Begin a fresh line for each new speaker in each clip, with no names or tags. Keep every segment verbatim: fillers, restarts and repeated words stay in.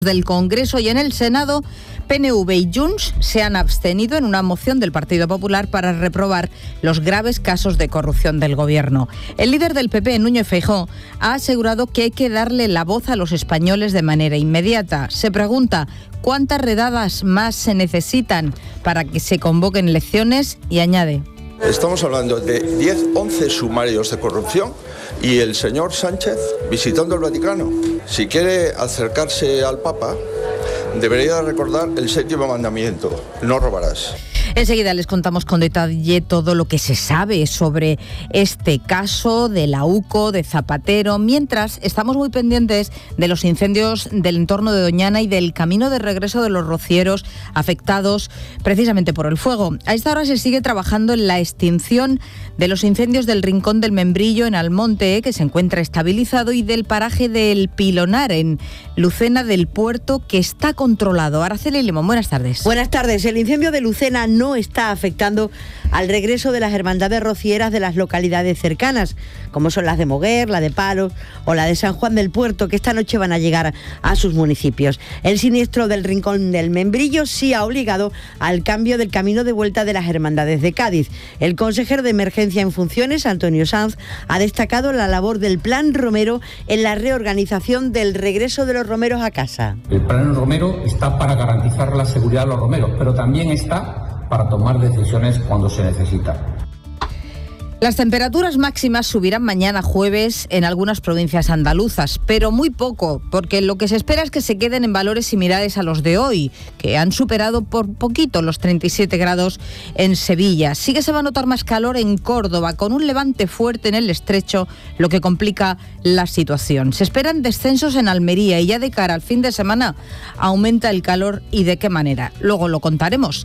del Congreso y en el Senado, P N V y Junts se han abstenido en una moción del Partido Popular para reprobar los graves casos de corrupción del Gobierno. El líder del P P, Núñez Feijóo, ha asegurado que hay que darle la voz a los españoles de manera inmediata. Se pregunta cuántas redadas más se necesitan para que se convoquen elecciones y añade:
estamos hablando de diez, once sumarios de corrupción y el señor Sánchez visitando el Vaticano. Si quiere acercarse al Papa, debería recordar el séptimo mandamiento: no robarás.
Enseguida les contamos con detalle todo lo que se sabe sobre este caso de la U C O, de Zapatero, mientras estamos muy pendientes de los incendios del entorno de Doñana y del camino de regreso de los rocieros afectados precisamente por el fuego. A esta hora se sigue trabajando en la extinción de los incendios del Rincón del Membrillo en Almonte, que se encuentra estabilizado, y del paraje del Pilonar en Lucena del Puerto, que está controlado. Araceli Limón, buenas tardes.
Buenas tardes. El incendio de Lucena no está afectando al regreso de las hermandades rocieras de las localidades cercanas, como son las de Moguer, la de Palos o la de San Juan del Puerto, que esta noche van a llegar a sus municipios. El siniestro del Rincón del Membrillo sí ha obligado al cambio del camino de vuelta de las hermandades de Cádiz. El consejero de Emergencia en funciones, Antonio Sanz, ha destacado la labor del Plan Romero en la reorganización del regreso de los romeros a casa.
El Plan Romero está para garantizar la seguridad de los romeros, pero también está para tomar decisiones cuando se necesita.
Las temperaturas máximas subirán mañana jueves en algunas provincias andaluzas, pero muy poco, porque lo que se espera es que se queden en valores similares a los de hoy, que han superado por poquito los treinta y siete grados en Sevilla. Sí que se va a notar más calor en Córdoba, con un levante fuerte en el Estrecho, lo que complica la situación. Se esperan descensos en Almería y ya de cara al fin de semana aumenta el calor, y de qué manera. Luego lo contaremos.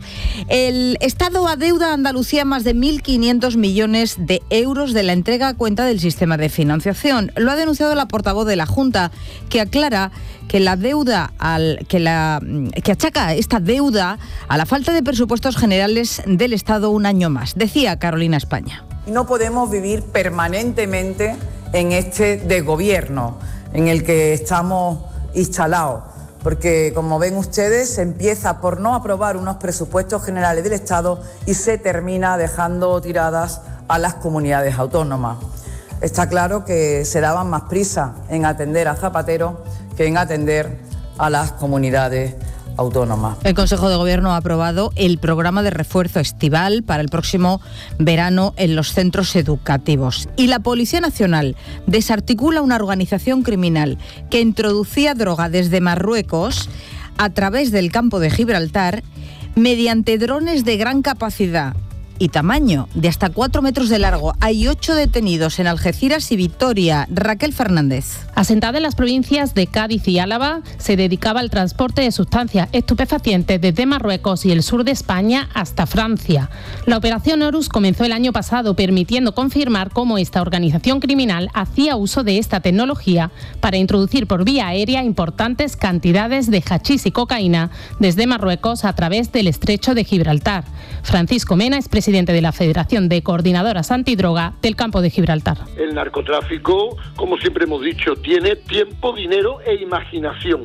El Estado adeuda a Andalucía más de mil quinientos millones de de euros de la entrega a cuenta del sistema de financiación. Lo ha denunciado la portavoz de la Junta, que aclara que la deuda al que la que achaca esta deuda a la falta de presupuestos generales del Estado un año más. Decía Carolina España.
No podemos vivir permanentemente en este desgobierno en el que estamos instalados, porque, como ven ustedes, se empieza por no aprobar unos presupuestos generales del Estado y se termina dejando tiradas a las comunidades autónomas. Está claro que se daban más prisa en atender a Zapatero que en atender a las comunidades autónomas.
El Consejo de Gobierno ha aprobado el programa de refuerzo estival para el próximo verano en los centros educativos. Y la Policía Nacional desarticula una organización criminal que introducía droga desde Marruecos a través del campo de Gibraltar mediante drones de gran capacidad y tamaño, de hasta cuatro metros de largo. Hay ocho detenidos en Algeciras y Vitoria. Raquel Fernández.
Asentada en las provincias de Cádiz y Álava, se dedicaba al transporte de sustancias estupefacientes desde Marruecos y el sur de España hasta Francia. La operación Horus comenzó el año pasado, permitiendo confirmar cómo esta organización criminal hacía uso de esta tecnología para introducir por vía aérea importantes cantidades de hachís y cocaína desde Marruecos a través del estrecho de Gibraltar. Francisco Mena es presidente presidente de la Federación de Coordinadoras Antidroga del Campo de Gibraltar.
El narcotráfico, como siempre hemos dicho, tiene tiempo, dinero e imaginación.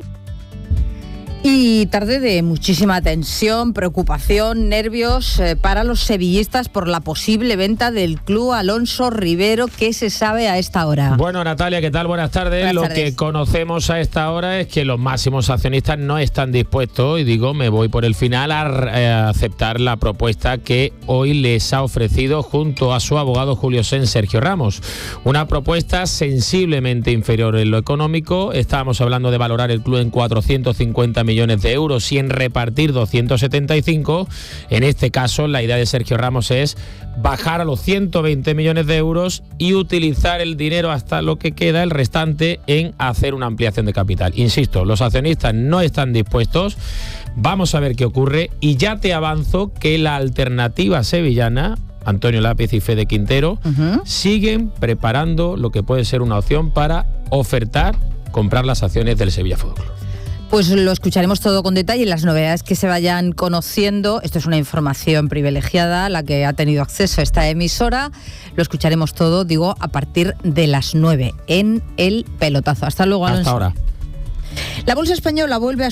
Y tarde de muchísima tensión, preocupación, nervios eh, para los sevillistas por la posible venta del club Alonso Rivero. ¿Qué se sabe a esta hora?
Bueno, Natalia, ¿qué tal? Buenas tardes.
Buenas
Lo
tardes.
que conocemos a esta hora es que los máximos accionistas no están dispuestos, y digo, me voy por el final, a eh, aceptar la propuesta que hoy les ha ofrecido junto a su abogado Julio Sen, Sergio Ramos. Una propuesta sensiblemente inferior en lo económico. Estábamos hablando de valorar el club en cuatrocientos cincuenta millones de euros y en repartir doscientos setenta y cinco. En este caso, la idea de Sergio Ramos es bajar a los ciento veinte millones de euros y utilizar el dinero hasta lo que queda, el restante, en hacer una ampliación de capital. Insisto, los accionistas no están dispuestos. Vamos a ver qué ocurre, y ya te avanzo que la alternativa sevillana, Antonio Lápiz y Fede Quintero, uh-huh. siguen preparando lo que puede ser una opción para ofertar comprar las acciones del Sevilla Fútbol Club.
Pues lo escucharemos todo con detalle, las novedades que se vayan conociendo. Esto es una información privilegiada a la que ha tenido acceso esta emisora. Lo escucharemos todo, digo, a partir de las nueve en El Pelotazo. Hasta luego, Alonso.
Hasta ahora.
La bolsa española vuelve a